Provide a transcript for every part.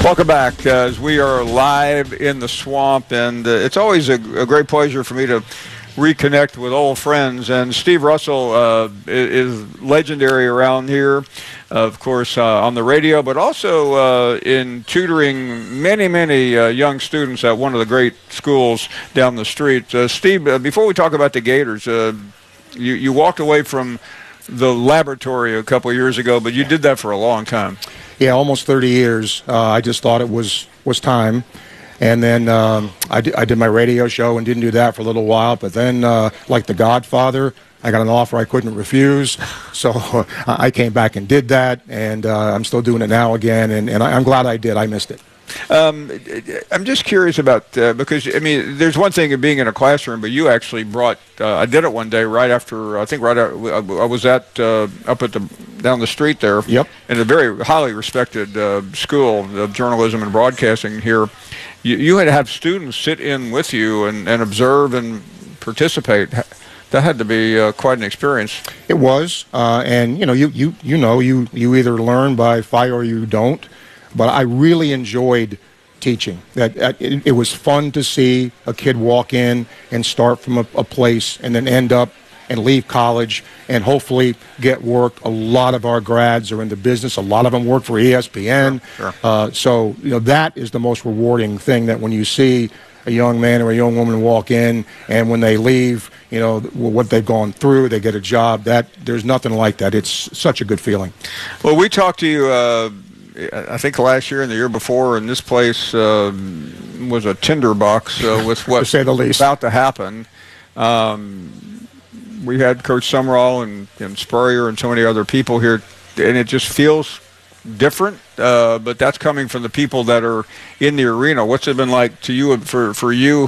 Welcome back as we are live in the swamp, and it's always a great pleasure for me to reconnect with old friends. And Steve Russell is legendary around here, of course, on the radio, but also in tutoring many young students at one of the great schools down the street. Steve, before we talk about the Gators, you walked away from the laboratory a couple of years ago, but you did that for a long time. Yeah, almost 30 years. I just thought it was time. And then I did my radio show and didn't do that for a little while. But then, like The Godfather, I got an offer I couldn't refuse. So I came back and did that. And I'm still doing it now again. And I'm glad I did. I missed it. I'm just curious about, because, I mean, there's one thing of being in a classroom, but you actually brought, I did it one day right after, I think right after, I was at, up at down the street there. Yep. In a very highly respected school of journalism and broadcasting here. You had to have students sit in with you and observe and participate. That had to be quite an experience. It was, and, you know, you either learn by fire or you don't. But I really enjoyed teaching. It was fun to see a kid walk in and start from a place and then end up and leave college and hopefully get work. A lot of our grads are in the business. A lot of them work for ESPN. Sure. So, you know, that is the most rewarding thing, that when you see a young man or a young woman walk in and when they leave, you know, what they've gone through, they get a job. There's nothing like that. It's such a good feeling. Well, we talked to you I think last year and the year before, and this place was a tinderbox with what to say the least about to happen. We had Coach Summerall and Spurrier and so many other people here, and it just feels different. But that's coming from the people that are in the arena. What's it been like to you, for you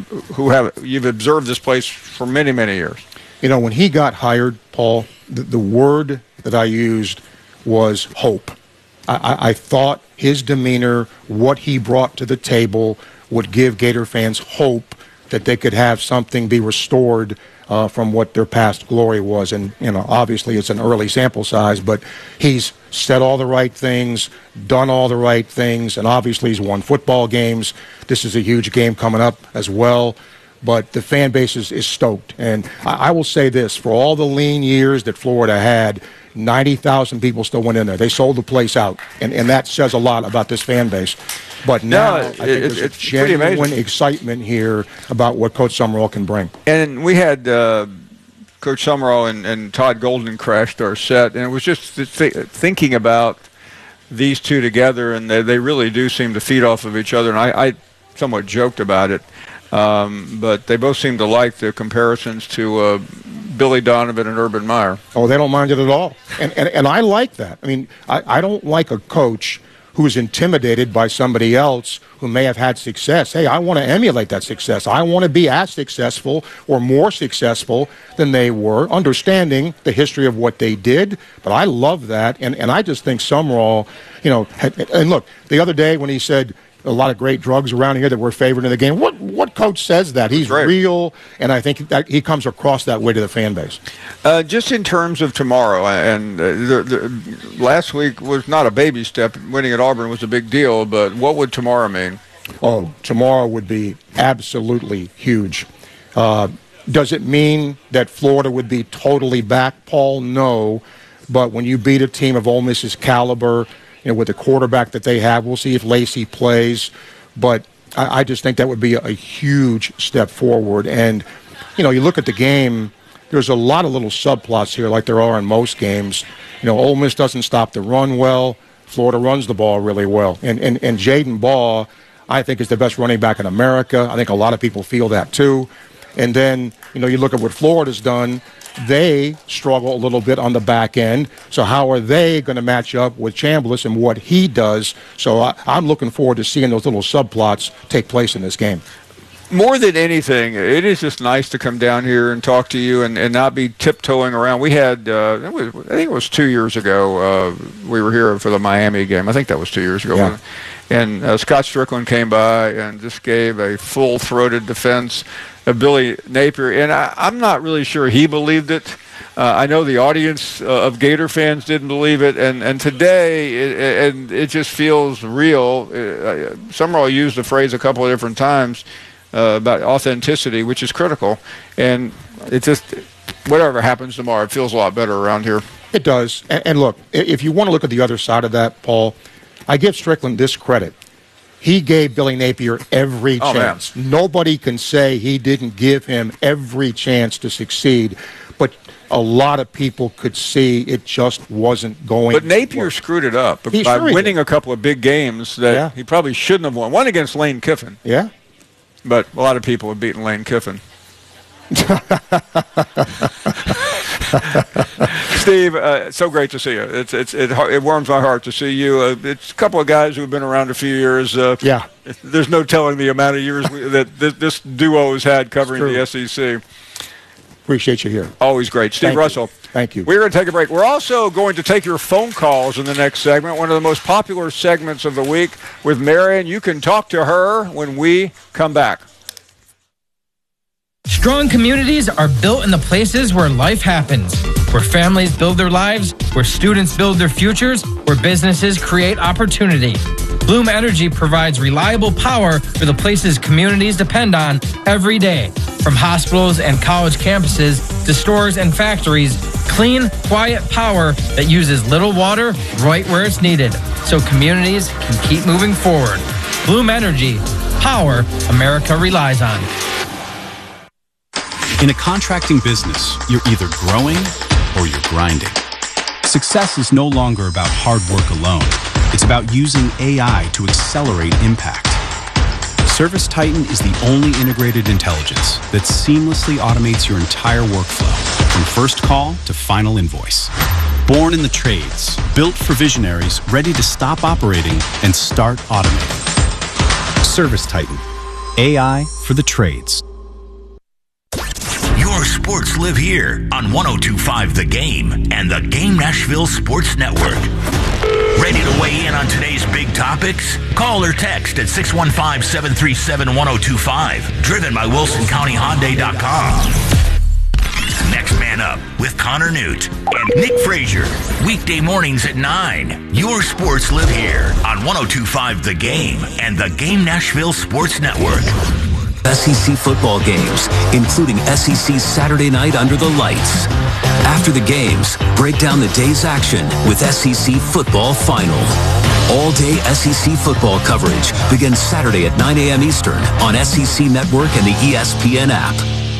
you've observed this place for many years? You know, when he got hired, Paul, the word that I used was hope. I thought his demeanor, what he brought to the table, would give Gator fans hope that they could have something be restored from what their past glory was. And, you know, obviously it's an early sample size, but he's said all the right things, done all the right things, and obviously he's won football games. This is a huge game coming up as well. But the fan base is stoked. And I will say this, for all the lean years that Florida had, 90,000 people still went in there. They sold the place out, and that says a lot about this fan base. But now I think there's a genuine excitement here about what Coach Summerall can bring. And we had Coach Summerall and Todd Golden crashed our set, and it was just thinking about these two together, and they really do seem to feed off of each other. And I somewhat joked about it, but they both seem to like the comparisons to Billy Donovan and Urban Meyer. Oh, they don't mind it at all. And I like that. I mean, I don't like a coach who is intimidated by somebody else who may have had success. Hey, I want to emulate that success. I want to be as successful or more successful than they were, understanding the history of what they did. But I love that. And I just think Summerall, you know, and look, the other day when he said, a lot of great drugs around here that we're favored in the game. What coach says that? He's real, and I think that he comes across that way to the fan base. Just in terms of tomorrow, and last week was not a baby step. Winning at Auburn was a big deal, but what would tomorrow mean? Oh, tomorrow would be absolutely huge. Does it mean that Florida would be totally back, Paul? No, but when you beat a team of Ole Miss's caliber, you know, with the quarterback that they have, we'll see if Lacey plays. But I just think that would be a huge step forward. And, you know, you look at the game, there's a lot of little subplots here like there are in most games. You know, Ole Miss doesn't stop the run well. Florida runs the ball really well. And Jaden Baugh, I think, is the best running back in America. I think a lot of people feel that too. And then, you know, you look at what Florida's done. They struggle a little bit on the back end. So how are they going to match up with Chambliss and what he does? So I'm looking forward to seeing those little subplots take place in this game. More than anything, it is just nice to come down here and talk to you and not be tiptoeing around. We had, I think it was 2 years ago, we were here for the Miami game. I think that was 2 years ago. Yeah. And Scott Strickland came by and just gave a full-throated defense of Billy Napier. And I'm not really sure he believed it. I know the audience of Gator fans didn't believe it, and today it just feels real. Summerall used the phrase a couple of different times about authenticity, which is critical, and it just, whatever happens tomorrow, it feels a lot better around here. It does. And look, if you want to look at the other side of that, Paul, I give Strickland this credit. He gave Billy Napier every chance. Man. Nobody can say he didn't give him every chance to succeed, but a lot of people could see it just wasn't going. But Napier screwed it up by winning a couple of big games that he probably shouldn't have won. One against Lane Kiffin. Yeah. But a lot of people have beaten Lane Kiffin. Steve, so great to see you. It warms my heart to see you. It's a couple of guys who have been around a few years. There's no telling the amount of years that this duo has had covering the SEC. Appreciate you here. Always great. Steve Russell. Thank you. We're going to take a break. We're also going to take your phone calls in the next segment, one of the most popular segments of the week with Marion. You can talk to her when we come back. Strong communities are built in the places where life happens, where families build their lives, where students build their futures, where businesses create opportunity. Bloom Energy provides reliable power for the places communities depend on every day. From hospitals and college campuses to stores and factories, clean, quiet power that uses little water right where it's needed, so communities can keep moving forward. Bloom Energy, power America relies on. In a contracting business, you're either growing or you're grinding. Success is no longer about hard work alone. It's about using AI to accelerate impact. ServiceTitan is the only integrated intelligence that seamlessly automates your entire workflow, from first call to final invoice. Born in the trades, built for visionaries ready to stop operating and start automating. ServiceTitan, AI for the trades. Your sports live here on 102.5 The Game and the Game Nashville Sports Network. Ready to weigh in on today's big topics? Call or text at 615-737-1025. Driven by WilsonCountyHyundai.com. Next Man Up with Connor Newt and Nick Frazier. Weekday mornings at 9. Your sports live here on 102.5 The Game and the Game Nashville Sports Network. SEC football games, including SEC's Saturday Night Under the Lights. After the games, break down the day's action with SEC Football Final. All-day SEC football coverage begins Saturday at 9 a.m. Eastern on SEC Network and the ESPN app.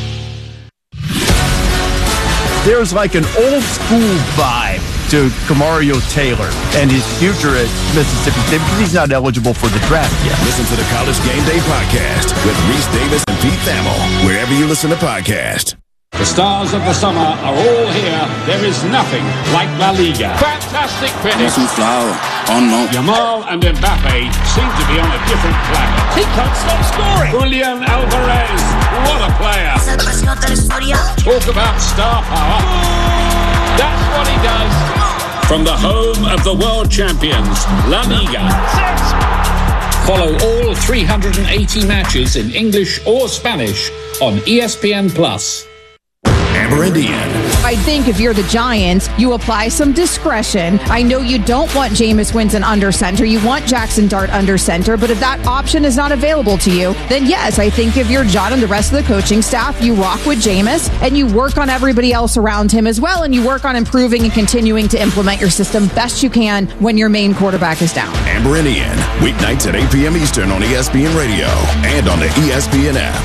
There's like an old-school vibe to Kamario Taylor and his future at Mississippi State because he's not eligible for the draft yet. Listen to the College Game Day podcast with Reese Davis and Pete Thamel, wherever you listen to podcasts. The stars of the summer are all here. There is nothing like La Liga. Fantastic finish. Yamal and Mbappe seem to be on a different planet. He can't stop scoring. Julian Alvarez, what a player. Talk about star power. That's what he does. From the home of the world champions, La Liga. Follow all 380 matches in English or Spanish on ESPN+. Amber Indian. I think if you're the Giants, you apply some discretion. I know you don't want Jameis Winston under center. You want Jackson Dart under center. But if that option is not available to you, then yes, I think if you're John and the rest of the coaching staff, you rock with Jameis and you work on everybody else around him as well. And you work on improving and continuing to implement your system best you can when your main quarterback is down. Amber Indian, weeknights at 8 p.m. Eastern on ESPN Radio and on the ESPN app.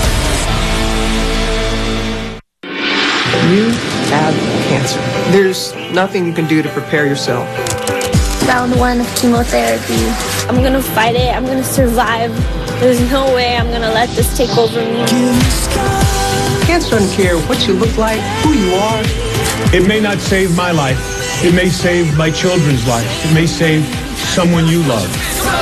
You have cancer. There's nothing you can do to prepare yourself. Round 1 of chemotherapy. I'm gonna fight it. I'm gonna survive. There's no way I'm gonna let this take over me. Cancer doesn't care what you look like, who you are. It may not save my life. It may save my children's life. It may save someone you love.